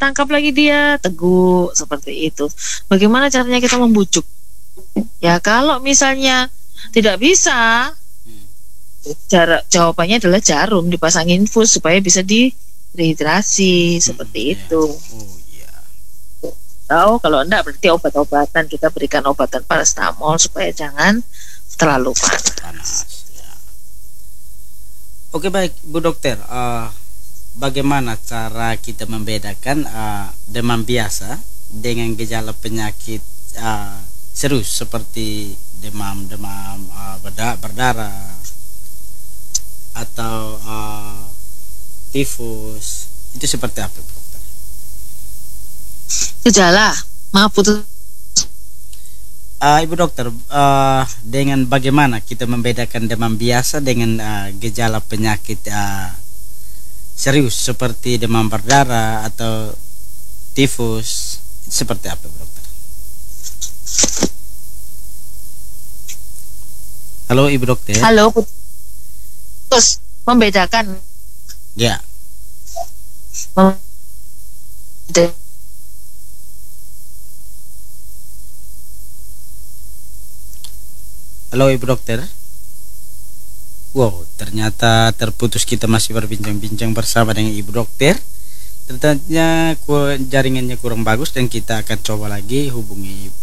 tangkap lagi dia, teguk seperti itu. Bagaimana caranya kita membujuk? Ya kalau misalnya tidak bisa, jawabannya adalah jarum, dipasang infus supaya bisa dehidrasi seperti Ya. itu. Oh iya. Atau kalau enggak berarti obat-obatan, kita berikan obatan paracetamol supaya jangan terlalu panas. Panas. Ya. Oke baik Bu Dokter. Bagaimana cara kita membedakan demam biasa dengan gejala penyakit serius seperti demam berdarah atau tifus, itu seperti apa Bu Dokter? Gejala, maaf putus. Ibu Dokter, dengan bagaimana kita membedakan demam biasa dengan gejala penyakit serius seperti demam berdarah atau tifus, seperti apa Bu Dokter? Halo Ibu Dokter. Halo, putus. Membedakan. Ya. Halo Ibu Dokter. Wow, ternyata terputus. Kita masih berbincang-bincang bersama dengan Ibu Dokter. Ternyata jaringannya kurang bagus dan kita akan coba lagi hubungi